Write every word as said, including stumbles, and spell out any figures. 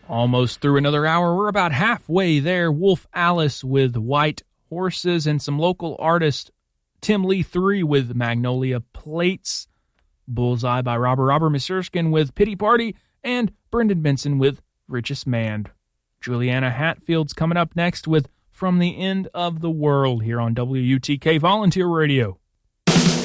Almost through another hour. We're about halfway there. Wolf Alice with White Horses, and some local artist Tim Lee three with Magnolia Plates. Bullseye by Robber Robber Masurskin with Pity Party, and Brendan Benson with Richest Man. Juliana Hatfield's coming up next with From the End of the World here on W U T K Volunteer Radio.